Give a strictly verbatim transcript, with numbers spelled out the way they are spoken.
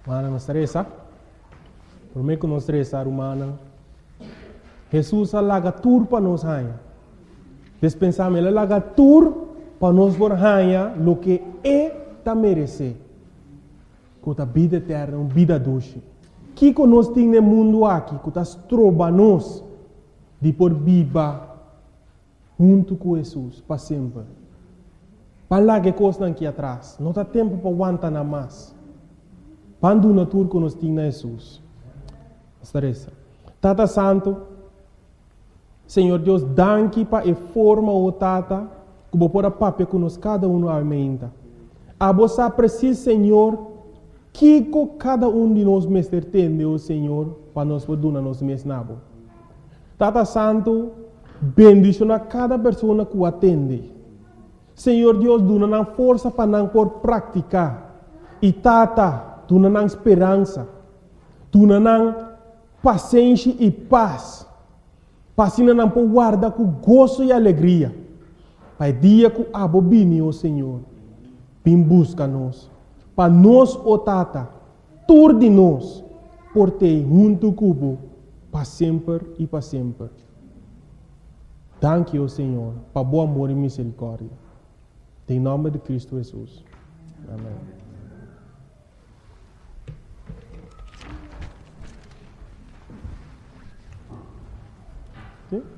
Mana não estressa. Por mim que não estressa, humana. Jesus alaga tur para nós hanha. Despensamos ele alaga tur para nós por hanha lo que é ta merece. Com a vida eterna, uma vida doce. Que que nós temos no mundo aqui, que nós trobamos de por viva junto com Jesus para sempre. Para lá que coisa aqui atrás, não dá tempo para aguentar nada mais. Quando na tour que nós temos Jesus. Estressa. Tata Santo, Senhor Deus, danke para a forma o Tata, que vou pôr a papel que nós cada um aumenta. A você precisa, Senhor, que cada um de nós mestre tem, o Senhor, para nós poder nos mesnabo. Tata Santo, bendicionar cada pessoa que o atende. Senhor Deus, dona força para não por praticar. E Tata, dona esperança. Dona paciência e paz. Passina não por guardar com gozo e alegria. Pai, dia que abobine, o Senhor, vem busca nós. Para nós, o Tata, tur de nós, por ter junto cubo, para sempre e para sempre. Danke, o Senhor, para bom amor e misericórdia. Em nome de Cristo Jesus. Amém. Okay?